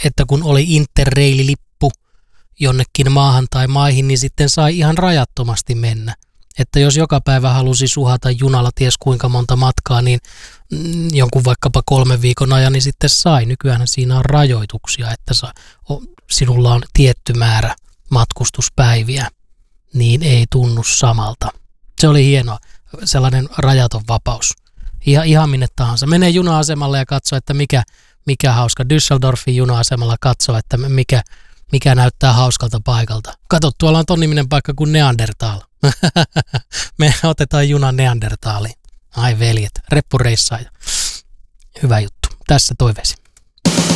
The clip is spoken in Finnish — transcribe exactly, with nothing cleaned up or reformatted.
että kun oli Interrail-lippu jonnekin maahan tai maihin, niin sitten sai ihan rajattomasti mennä. Että jos joka päivä halusi suhata junalla ties kuinka monta matkaa, niin jonkun vaikkapa kolmen viikon ajan, niin sitten sai. Nykyään siinä on rajoituksia, että sa, o, sinulla on tietty määrä matkustuspäiviä, niin ei tunnu samalta. Se oli hienoa, sellainen rajaton vapaus. Ihan, ihan minne tahansa. Menee juna-asemalle ja katsoo, että mikä, mikä hauska. Düsseldorfin juna-asemalla katsoo, että mikä, mikä näyttää hauskalta paikalta. Kato, tuolla on ton niminen paikka kuin Neandertal. Me otetaan junan Neandertaliin. Ai veljet, reppureissaaja. Hyvä juttu. Tässä toiveesi.